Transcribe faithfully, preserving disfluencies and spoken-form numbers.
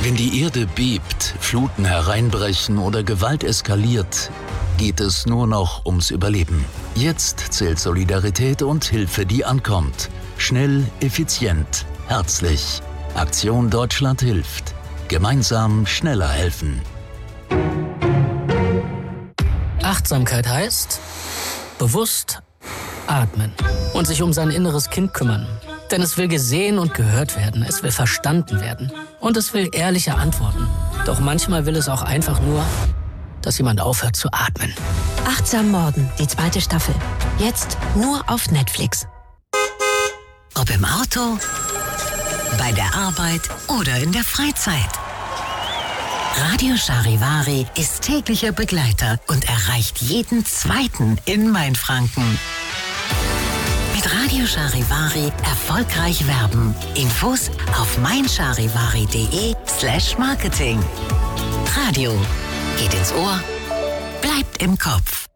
Wenn die Erde bebt, Fluten hereinbrechen oder Gewalt eskaliert, geht es nur noch ums Überleben. Jetzt zählt Solidarität und Hilfe, die ankommt. Schnell, effizient, herzlich. Aktion Deutschland hilft. Gemeinsam schneller helfen. Achtsamkeit heißt bewusst atmen und sich um sein inneres Kind kümmern. Denn es will gesehen und gehört werden, es will verstanden werden und es will ehrliche Antworten. Doch manchmal will es auch einfach nur, dass jemand aufhört zu atmen. Achtsam Morden, die zweite Staffel. Jetzt nur auf Netflix. Ob im Auto, bei der Arbeit oder in der Freizeit. Radio Charivari ist täglicher Begleiter und erreicht jeden Zweiten in Mainfranken. Mit Radio Charivari erfolgreich werben. Infos auf meincharivari.de slash Marketing. Radio geht ins Ohr, bleibt im Kopf.